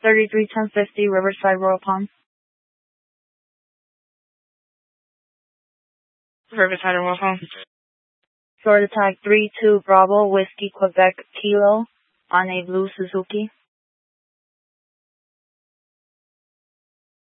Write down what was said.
331050 Riverside Royal Palm. Riverside Royal Palm. Florida tag 32 Bravo Whiskey Quebec Kilo on a blue Suzuki.